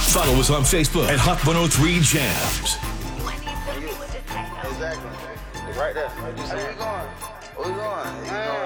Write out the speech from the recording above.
Follow us on Facebook at Hot 103 Jams. Exactly. Right there. Where we going? Where we going?